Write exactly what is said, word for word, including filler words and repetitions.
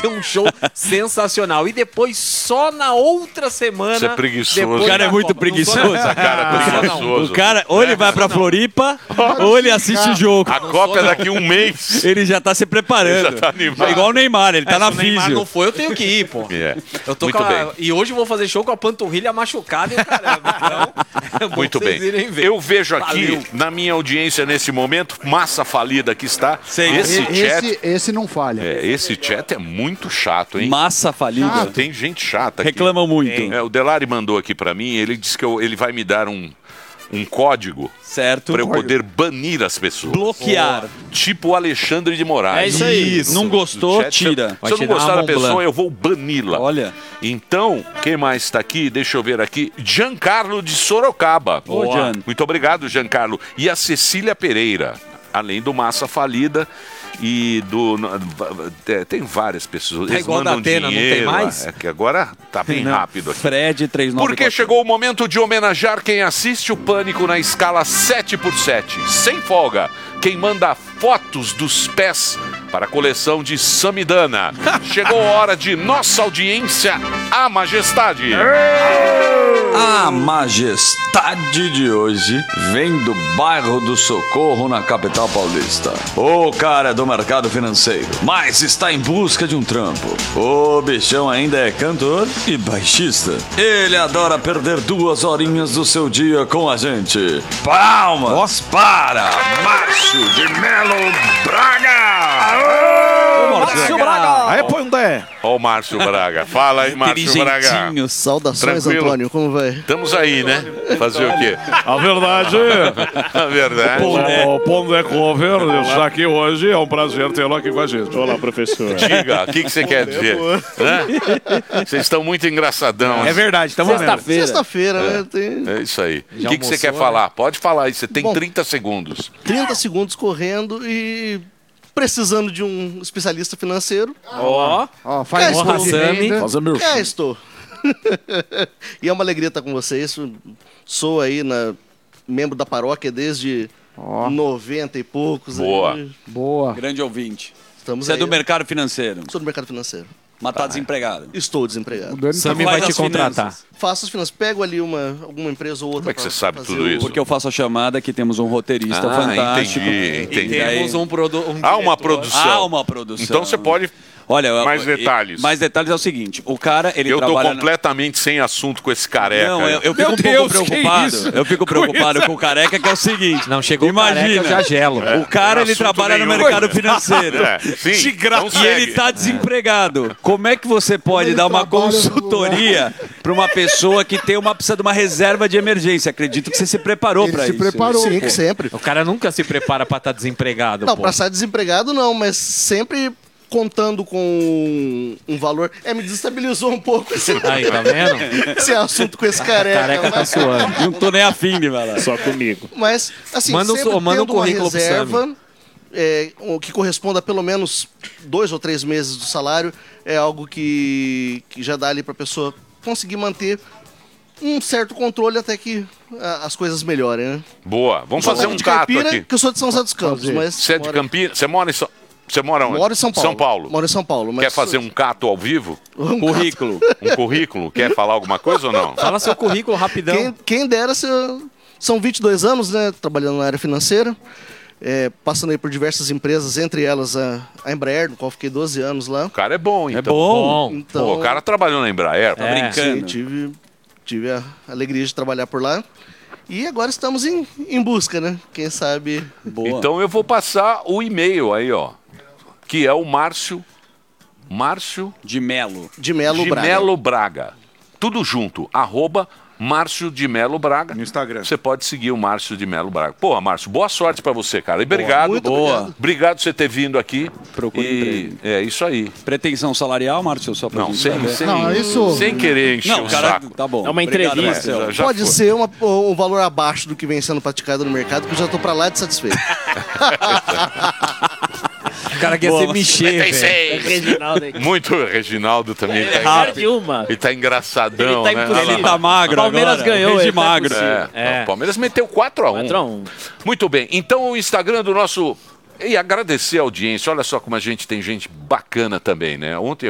ser um show sensacional. E depois, só na outra semana... Você é preguiçoso. O cara é muito preguiçoso. Essa cara é preguiçoso. O cara, ou ele vai pra Floripa, ou ele assiste o jogo. A Copa é daqui um mês. Ele já tá se preparando. Ele já tá animado. É igual o Neymar, ele tá É, na se o Neymar físio. não foi, eu tenho que ir, pô. É. Eu tô Muito com a... bem. E hoje eu vou fazer show com a panturrilha machucada e o caramba. Então, é bom Muito vocês bem. irem ver. Eu vejo aqui, Valeu. na minha audiência nesse momento, massa falida que está. Sei. Esse E- chat, Esse, esse não falha. é, esse chat é muito chato, hein? Massa falida. Chato. Tem gente chata aqui. Reclamam muito. É, o Delari mandou aqui pra mim, ele disse que eu- ele vai me dar um, um código Certo? para eu poder banir as pessoas. Bloquear. Tipo o Alexandre de Moraes. É isso aí. Isso. Não gostou, Do chat, se eu- tira. Se Vai eu não te dar gostar uma da Mont pessoa, Blanc. eu vou bani-la. Olha. Então, quem mais está aqui? Deixa eu ver aqui. Giancarlo de Sorocaba. Ô, Gian. Muito obrigado, Giancarlo. E a Cecília Pereira, além do Massa Falida e do... é, tem várias pessoas. É Eles igual da mandam Atena, não tem dinheiro. mais? É que agora tá bem Não. rápido aqui. Fred três nove Porque quatro. chegou o momento de homenagear quem assiste o Pânico na escala sete por sete, sem folga. Quem manda fotos dos pés para a coleção de Samidana. Chegou a hora de nossa audiência, a majestade. A majestade de hoje vem do bairro do Socorro, na capital paulista. O cara é do mercado financeiro, mas está em busca de um trampo. O bichão ainda é cantor e baixista. Ele adora perder duas horinhas do seu dia com a gente. Palmas para Márcio de Melo Braga! Márcio Braga! Aí, põe um dé. Ó o Márcio Braga. Fala aí, Márcio Braga. Inteligentinho. Saudações, Tranquilo. Antônio, como vai? Estamos aí, né? Fazer o quê? A verdade, A verdade. o Pondé Cover está aqui hoje. É um prazer tê-lo aqui com a gente. Olá, professor. Diga, o que que você quer dizer? Hã? Vocês estão muito engraçadão. É verdade, estamos vendo. Sexta-feira. Sexta-feira, né? Tem É isso aí. O Já que que você almoçou, quer falar? Pode falar aí, você tem Bom. trinta segundos. trinta segundos correndo e precisando de um especialista financeiro. Ó. Ó, faz É, imposto de Sami. renda. Fazer meu É, estou. E é uma alegria estar com vocês. Sou aí na, membro da paróquia desde Ó. noventa e poucos. Boa. Aí. Boa. Grande ouvinte. Estamos Você é aí. do mercado financeiro, Sou do mercado financeiro. mas tá desempregado. Estou desempregado. O Dani tá Sami Faz vai te as contratar. finanças. Faço as finanças. Pego ali uma, alguma empresa ou outra. Como é que pra você sabe fazer tudo o- isso? Porque eu faço a chamada que temos um roteirista Ah, fantástico. entendi, entendi. E daí- Temos um produto. Um Há uma diretor. produção. Há uma produção. Então você pode... Olha, Mais eu- detalhes. Mais detalhes é o seguinte: o cara, ele Eu tô trabalha. na- completamente sem assunto com esse careca. Não, eu, eu fico Meu um Deus, pouco que preocupado. isso? Eu fico preocupado com o careca, que é o seguinte. Não, chegou o Imagina, careca, eu já gelo. o cara, É, ele assunto trabalha no nenhum. mercado financeiro. É, sim, De graça. então E ele segue. tá desempregado. Como é que você pode Ele dar uma trabalha no consultoria para uma pessoa que tem uma precisa de uma reserva de emergência? Acredito que você se preparou Ele para se isso. preparou. Sim, que sempre. O cara nunca se prepara pra estar desempregado. Não, pô. pra estar desempregado não, mas sempre contando com um valor. É, me desestabilizou um pouco esse, Aí, tá vendo? esse assunto com esse careca. Careca tá mas, suando. Não tô nem afim de falar. Só comigo. mas, assim, Manda um- sempre manda um tendo uma currículo pro reserva é, o que corresponda a pelo menos dois ou três meses do salário é algo que, que já dá ali pra pessoa conseguir manter um certo controle até que ah, as coisas melhorem, né? Boa. Vamos Sou fazer um de cato Caipira, aqui. que eu sou de São José dos Campos, Fazer. mas Você é de moro- Campinas? Você mora em São... Você mora onde? Moro em São Paulo. São Paulo. Moro em São Paulo. Mas Quer fazer um cato ao vivo? um Currículo. Um currículo? Quer falar alguma coisa ou não? Fala seu currículo rapidão. Quem, quem dera, se eu- são vinte e dois anos, né, trabalhando na área financeira, é, passando aí por diversas empresas, entre elas a, a Embraer, no qual fiquei doze anos lá. O cara é bom, então. É bom. Bom. Então, Pô, o cara trabalhou na Embraer. É. Brincando. sim, tive, tive a alegria de trabalhar por lá. E agora estamos em, em busca, né? Quem sabe... Boa. Então eu vou passar o e-mail aí, ó. Que é o Márcio... Márcio De Melo. De Melo de Braga. Melo Braga. Tudo junto. Arroba Márcio de Melo Braga. No Instagram. Você pode seguir o Márcio de Melo Braga. Porra, Márcio, boa sorte pra você, cara. E obrigado. Muito Boa. obrigado. Obrigado por você ter vindo aqui. Procure e emprego. É isso aí. Pretensão salarial, Márcio? Só pra Não, gente sem, saber. sem, Não, isso- sem querer encher Não, o cara, saco. tá bom. É uma Obrigado, entrevista. Marcelo. Já Pode foi. ser uma- um valor abaixo do que vem sendo praticado no mercado, que eu já tô pra lá de satisfeito. O cara quer Boa. ser mexer, velho. cinquenta e seis. Reginaldo aí. Muito, o Reginaldo também tá, Rápido. De uma. ele tá engraçadão, Ele tá né? impossível. Ele tá magro Palmeiras agora. ganhou, Rede ele tá magro. impossível. É, É. o Palmeiras meteu quatro a um. quatro a um. Muito bem. Então o Instagram do nosso... E agradecer a audiência. Olha só como a gente tem gente bacana também, né? Ontem